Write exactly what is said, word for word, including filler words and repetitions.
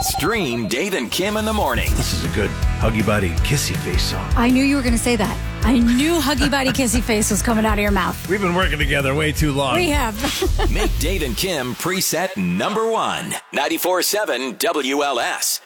Stream Dave and Kim in the morning. This is a good huggy buddy kissy face song. I knew you were going to say that. I knew huggy buddy kissy face was coming out of your mouth. We've been working together way too long. We have. Make Dave and Kim preset number one. ninety-four point seven W L S.